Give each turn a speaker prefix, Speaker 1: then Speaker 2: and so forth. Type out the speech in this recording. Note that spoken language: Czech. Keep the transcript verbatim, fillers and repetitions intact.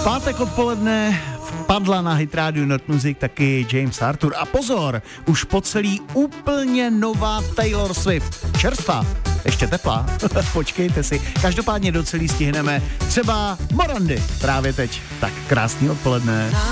Speaker 1: Pátek odpoledne vpadla na Hit Radio Not Music taky James Arthur. A pozor, už po celý úplně nová Taylor Swift. Čerstvá, ještě teplá, počkejte si. Každopádně do celý stihneme třeba Morandy právě teď. Tak krásný odpoledne.